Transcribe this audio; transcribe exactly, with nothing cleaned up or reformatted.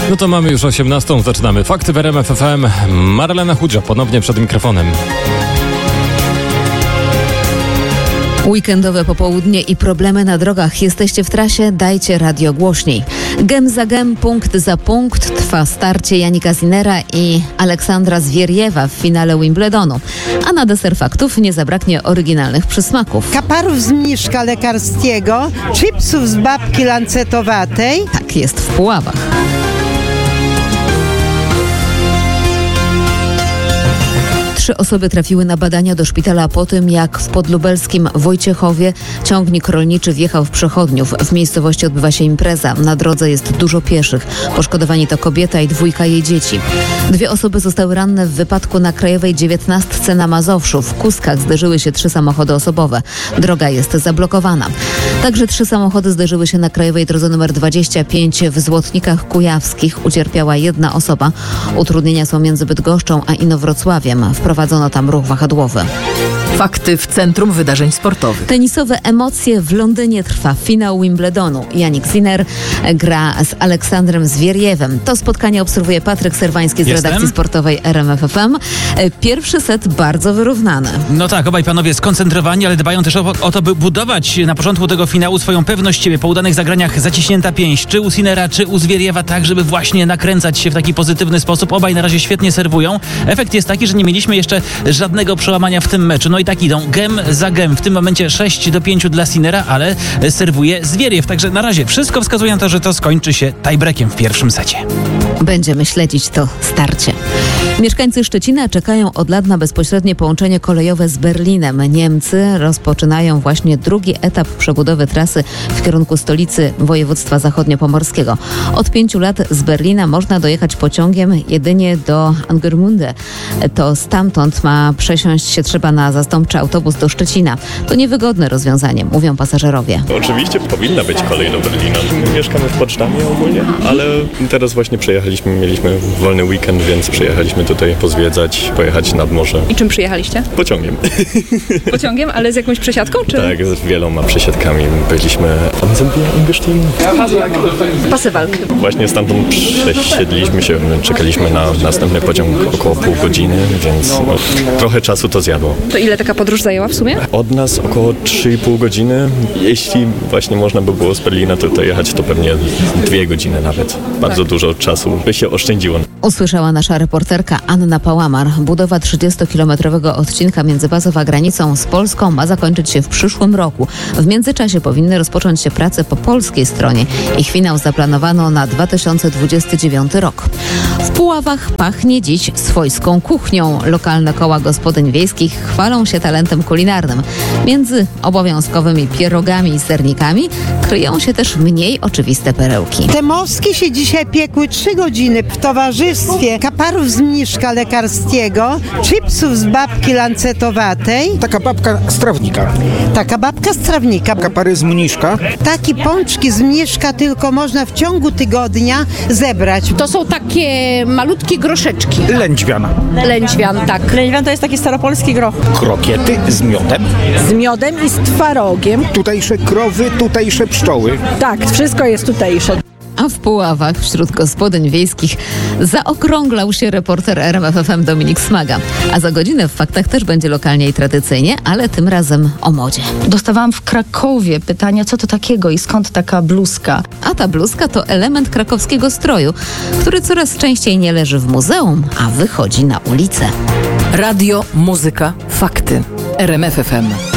No to mamy już osiemnastą, zaczynamy Fakty w R M F F M. Marlena Chudzia ponownie przed mikrofonem. Weekendowe popołudnie i problemy na drogach. Jesteście w trasie? Dajcie radio głośniej. Gem za gem, punkt za punkt trwa starcie Janika Sinnera i Aleksandra Zwieriewa w finale Wimbledonu. A na deser faktów nie zabraknie oryginalnych przysmaków. Kaparów z mniszka lekarskiego, chipsów z babki lancetowatej. Tak jest w Puławach. Trzy osoby trafiły na badania do szpitala po tym, jak w podlubelskim Wojciechowie ciągnik rolniczy wjechał w przechodniów. W miejscowości odbywa się impreza. Na drodze jest dużo pieszych. Poszkodowani to kobieta i dwójka jej dzieci. Dwie osoby zostały ranne w wypadku na Krajowej dziewiętnastce na Mazowszu. W Kuskach zderzyły się trzy samochody osobowe. Droga jest zablokowana. Także trzy samochody zderzyły się na Krajowej drodze nr dwadzieścia pięć w Złotnikach Kujawskich. Ucierpiała jedna osoba. Utrudnienia są między Bydgoszczą a Inowrocławiem. Wprowadzono tam ruch wahadłowy. Fakty w centrum wydarzeń sportowych. Tenisowe emocje w Londynie trwa finał Wimbledonu. Janik Sinner gra z Aleksandrem Zwieriewem. To spotkanie obserwuje Patryk Serwański z Jestem. redakcji sportowej R M F F M. Pierwszy set bardzo wyrównany. No tak, obaj panowie skoncentrowani, ale dbają też o, o to, by budować na początku tego finału swoją pewność siebie. Po udanych zagraniach zaciśnięta pięść, czy u Sinnera, czy u Zwieriewa, tak żeby właśnie nakręcać się w taki pozytywny sposób. Obaj na razie świetnie serwują. Efekt jest taki, że nie mieliśmy jeszcze żadnego przełamania w tym meczu. No i tak idą gem za gem. W tym momencie sześć do pięciu dla Sinnera, ale serwuje Zwieriew. Także na razie wszystko wskazuje na to, że to skończy się tiebreakiem w pierwszym secie. Będziemy śledzić to starcie. Mieszkańcy Szczecina czekają od lat na bezpośrednie połączenie kolejowe z Berlinem. Niemcy rozpoczynają właśnie drugi etap przebudowy trasy w kierunku stolicy województwa zachodniopomorskiego. Od pięciu lat z Berlina można dojechać pociągiem jedynie do Angermunde. To stamtąd ma przesiąść się trzeba na zastępczy autobus do Szczecina. To niewygodne rozwiązanie, mówią pasażerowie. Oczywiście powinna być kolej do Berlina. Mieszkamy w Potsdamie ogólnie, ale teraz właśnie przejechaliśmy, mieliśmy wolny weekend, więc przyjechaliśmy tutaj pozwiedzać, pojechać nad morze. I czym przyjechaliście? Pociągiem. Pociągiem, ale z jakąś przesiadką, czy? Tak, z wieloma przesiadkami. Byliśmy Pasewalk. Właśnie stamtąd przesiedliśmy się, czekaliśmy na następny pociąg około pół godziny, więc no, trochę czasu to zjadło. To ile taka podróż zajęła w sumie? Od nas około trzy i pół godziny. Jeśli właśnie można by było z Berlina tutaj jechać, to pewnie dwie godziny nawet. Bardzo tak. Dużo czasu by się oszczędziło. Usłyszała nasza reporterka Anna Pałamar. Budowa trzydziestokilometrowego odcinka między Wazów a granicą z Polską ma zakończyć się w przyszłym roku. W międzyczasie powinny rozpocząć się prace po polskiej stronie. Ich finał zaplanowano na dwa tysiące dwudziesty dziewiąty rok. W Puławach pachnie dziś swojską kuchnią. Lokalne koła gospodyń wiejskich chwalą się talentem kulinarnym. Między obowiązkowymi pierogami i sernikami kryją się też mniej oczywiste perełki. Te mowskie się dzisiaj piekły trzy godziny w towarzystwie kaparów z mniszka lekarskiego, chipsów z babki lancetowatej. Taka babka z trawnika. Taka babka z trawnika. Kapary z mniszka. Takie pączki z mniszka tylko można w ciągu tygodnia zebrać. To są takie malutkie groszeczki. Lędźwian. Lędźwian, tak. Lędźwian to jest taki staropolski groch. Krokiety z miodem. Z miodem i z twarogiem. Tutejsze krowy, tutejsze pszczoły. Tak, wszystko jest tutejsze. A w Puławach wśród gospodyń wiejskich zaokrąglał się reporter R M F F M Dominik Smaga. A za godzinę w Faktach też będzie lokalnie i tradycyjnie, ale tym razem o modzie. Dostawałam w Krakowie pytania, co to takiego i skąd taka bluzka. A ta bluzka to element krakowskiego stroju, który coraz częściej nie leży w muzeum, a wychodzi na ulicę. Radio, muzyka, fakty. R M F F M.